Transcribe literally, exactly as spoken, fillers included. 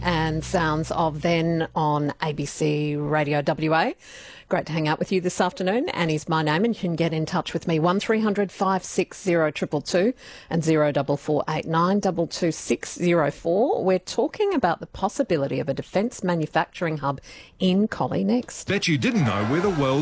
and sounds of Then on A B C Radio W A. Great to hang out with you this afternoon. Annie's my name, and you can get in touch with me one three hundred five six zero two two two and zero four four eight nine two two six zero four. We're talking about the possibility of a defence manufacturing hub in Collie next. Bet you didn't know we're the world